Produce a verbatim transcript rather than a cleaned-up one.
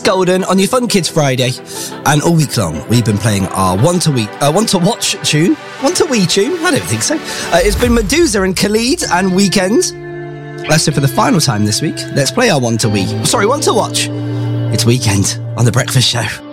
Golden on your Fun Kids Friday. And all week long, we've been playing our one to week, uh, one to watch tune. One to we tune? I don't think so. Uh, it's been Medusa and Khalid and Weekend. So for the final time this week, let's play our one to we. Sorry, one to watch. It's Weekend on The Breakfast Show.